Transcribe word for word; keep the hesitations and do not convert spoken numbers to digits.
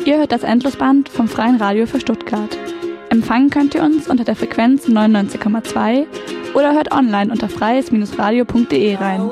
Ihr hört das Endlosband vom Freien Radio für Stuttgart. Empfangen könnt ihr uns unter der Frequenz neunundneunzig Komma zwei oder hört online unter freies Bindestrich radio punkt de rein.